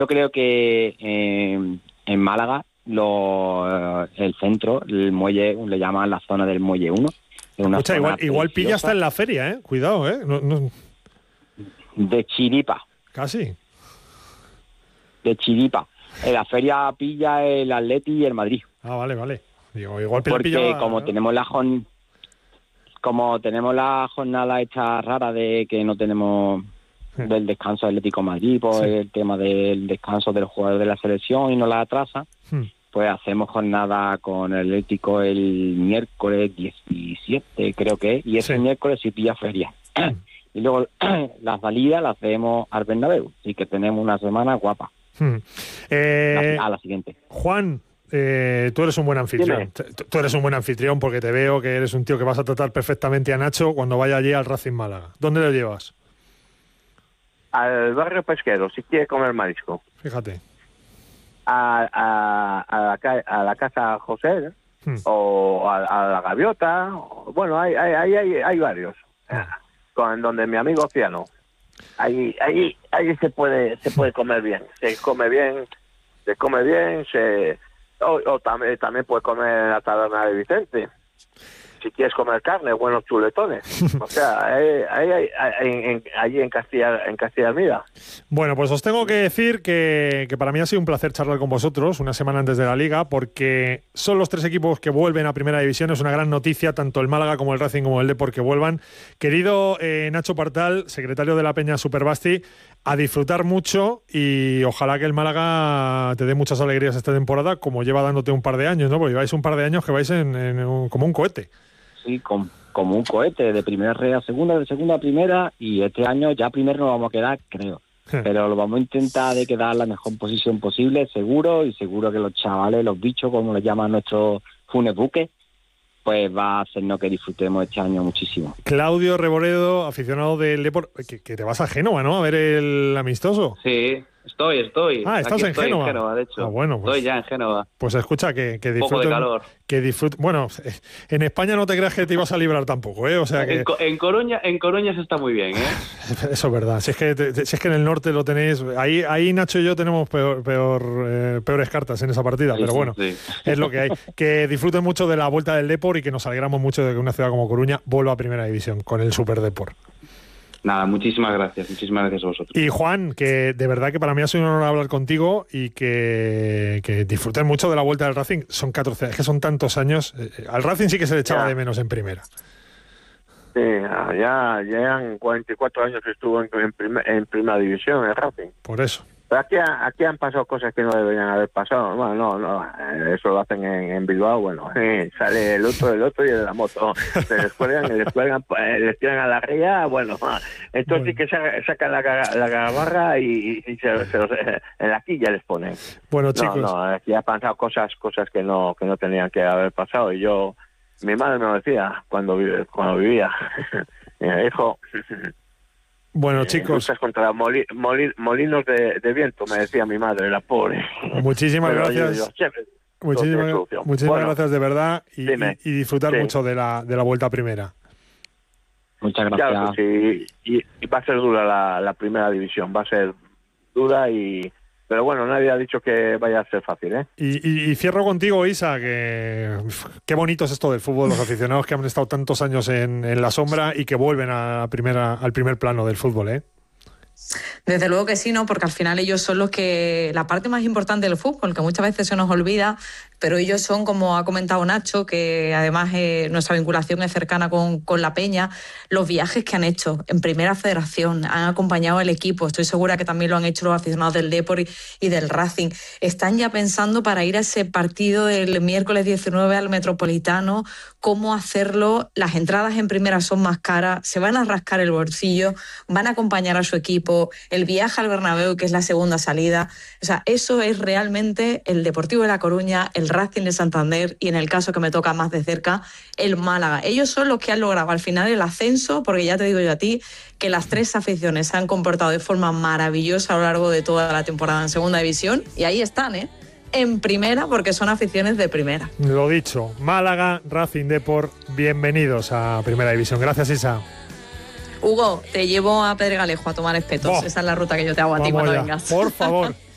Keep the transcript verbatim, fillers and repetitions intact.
yo creo que eh, en Málaga lo, el centro, el muelle, le llaman la zona del muelle uno. Escucha, igual, igual Pilla está en la feria, ¿eh? Cuidado, ¿eh? No, no... De Chiripa. Casi. De Chiripa. En la feria pilla el Atleti y el Madrid. Ah, vale, vale. Digo, igual Porque pillaba, como ¿no? tenemos la jornada, como tenemos la jornada esta rara de que no tenemos sí. del descanso del Atlético de Madrid, por sí. el tema del descanso del jugador de la selección y no la atrasa, sí. pues hacemos jornada con el Atlético el miércoles diecisiete, creo que es, y ese sí. miércoles sí pilla feria. Sí. Y luego la salida la hacemos al Bernabéu, así que tenemos una semana guapa. Hmm. Eh, la, a la siguiente. Juan, eh, tú eres un buen anfitrión. Dime. Tú eres un buen anfitrión porque te veo que eres un tío que vas a tratar perfectamente a Nacho cuando vaya allí al Racing Málaga. ¿Dónde lo llevas? Al barrio pesquero, si quiere comer marisco. Fíjate. A, a, a, la, a la casa José, hmm. o a, a la Gaviota. Bueno, hay, hay, hay, hay, hay varios. Hmm. Con donde mi amigo Ciano. Ahí, ahí, ahí se puede, se puede comer bien. Se come bien, se come bien, se o, o también, también puedes comer en la taberna de Vicente. Si quieres comer carne, buenos chuletones. O sea, ahí, ahí, ahí, ahí, allí en Castilla, en Castilla Mira. Bueno, pues os tengo que decir que, que para mí ha sido un placer charlar con vosotros una semana antes de la Liga, porque son los tres equipos que vuelven a Primera División. Es una gran noticia, tanto el Málaga como el Racing como el Depor que vuelvan. Querido eh, Nacho Partal, secretario de la Peña Superbasti, a disfrutar mucho y ojalá que el Málaga te dé muchas alegrías esta temporada, como lleva dándote un par de años, ¿no? Porque lleváis un par de años que vais en, en un, como un cohete. Sí, con, como un cohete, de primera red a segunda, de segunda a primera, y este año ya primero nos vamos a quedar, creo. Pero lo vamos a intentar de quedar en la mejor posición posible, seguro, y seguro que los chavales, los bichos, como les llaman nuestros funes buques, pues va a hacernos que disfrutemos este año muchísimo. Claudio Reboredo, aficionado del Depor, que, que te vas a Génova, ¿no? A ver el amistoso. Sí, estoy, estoy. Ah, estás Aquí en estoy Génova. en Génova, de hecho. Ah, bueno, pues, estoy ya en Génova. Pues escucha, que, que disfruten. Un poco de calor. Que disfruten. Bueno, en España no te creas que te ibas a librar tampoco, ¿eh? O sea que... En, en Coruña, en Coruña se está muy bien, ¿eh? Eso es verdad. Si es que, te, si es que en el norte lo tenéis... Ahí, ahí Nacho y yo tenemos peor, peor, eh, peores cartas en esa partida, sí, pero bueno, sí. es lo que hay. Que disfruten mucho de la vuelta del Depor y que nos alegramos mucho de que una ciudad como Coruña vuelva a Primera División con el Super Depor. Nada, muchísimas gracias, muchísimas gracias a vosotros. Y Juan, que de verdad que para mí ha sido un honor hablar contigo y que, que disfruten mucho de la vuelta del Racing. Son catorce, es que son tantos años. Al Racing sí que se le echaba ya de menos en primera. Sí, ya llevan cuarenta y cuatro años que estuvo en, en, primer, en primera división el Racing. Por eso. Pero aquí, aquí han pasado cosas que no deberían haber pasado. Bueno, no, no, eso lo hacen en, en Bilbao. Bueno, eh, sale el otro, el otro y el de la moto. Se les cuelgan, les cuelgan, les tiran a la ría. Bueno, entonces sí que sacan la, la gabarra y, y se, se los, en la quilla les ponen. Bueno, chicos. No, no, aquí han pasado cosas, cosas que no, que no tenían que haber pasado. Y yo, mi madre me lo decía cuando, cuando vivía. Hijo. Bueno, eh, chicos. Luchas contra moli, moli, molinos de, de viento, me decía mi madre, la pobre. Muchísimas Pero gracias. Yo, yo, siempre, muchísimas muchísimas bueno, gracias de verdad y, y, y disfrutar sí. mucho de la, de la vuelta a primera. Muchas gracias. Claro que sí, y, y va a ser dura la, la primera división, va a ser dura y... Pero bueno, nadie ha dicho que vaya a ser fácil, ¿eh? Y, y, y cierro contigo, Isa, que qué bonito es esto del fútbol, los aficionados que han estado tantos años en, en la sombra y que vuelven a primera, al primer plano del fútbol, ¿eh? Desde luego que sí, ¿no? Porque al final ellos son los que... La parte más importante del fútbol, que muchas veces se nos olvida, pero ellos son, como ha comentado Nacho, que además eh, nuestra vinculación es cercana con, con la Peña, los viajes que han hecho en Primera Federación, han acompañado al equipo, estoy segura que también lo han hecho los aficionados del Depor y, y del Racing. Están ya pensando para ir a ese partido el miércoles diecinueve al Metropolitano, cómo hacerlo. Las entradas en Primera son más caras, se van a rascar el bolsillo, van a acompañar a su equipo, el viaje al Bernabéu, que es la segunda salida. O sea, eso es realmente el Deportivo de La Coruña, el Racing de Santander y, en el caso que me toca más de cerca, el Málaga. Ellos son los que han logrado al final el ascenso, porque ya te digo yo a ti que las tres aficiones se han comportado de forma maravillosa a lo largo de toda la temporada en segunda división y ahí están, ¿eh? En primera, porque son aficiones de primera. Lo dicho, Málaga, Racing, Depor, bienvenidos a Primera División. Gracias, Isa. Hugo, te llevo a Pedregalejo a tomar espetos. Oh, esa es la ruta que yo te hago a ti cuando ya. vengas. Por favor.